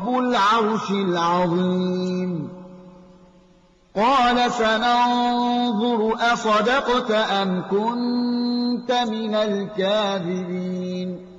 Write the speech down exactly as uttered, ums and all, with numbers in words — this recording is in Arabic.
رب العرش العظيم قال سننظر أصدقت أم كنت من الكاذبين